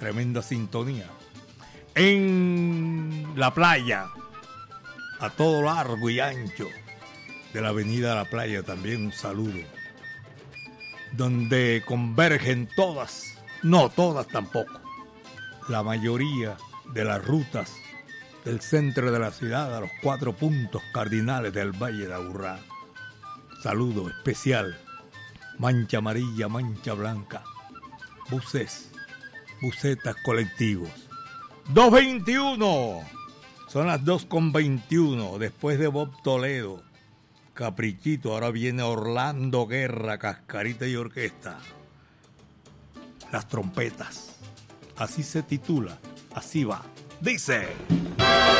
tremenda sintonía. En la playa, a todo largo y ancho de la avenida La Playa, también un saludo, donde convergen todas, no todas tampoco, la mayoría de las rutas del centro de la ciudad a los 4 puntos cardinales del Valle de Aburrá. Saludo especial, mancha amarilla, mancha blanca, buses, busetas colectivos. 2:21, son las 2:21, después de Bob Toledo, Caprichito, ahora viene Orlando Guerra, Cascarita y Orquesta. Las trompetas, así se titula, así va, dice...